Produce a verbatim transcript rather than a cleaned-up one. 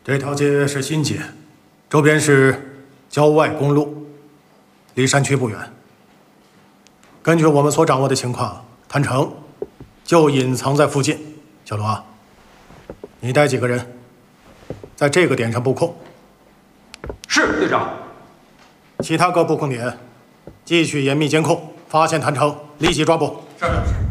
这条街是新街，周边是郊外公路，离山区不远。根据我们所掌握的情况，谭成就隐藏在附近。小罗啊，你带几个人在这个点上布控。 是，队长。 其他各布控点继续严密监控，发现谭成立即抓捕。 是。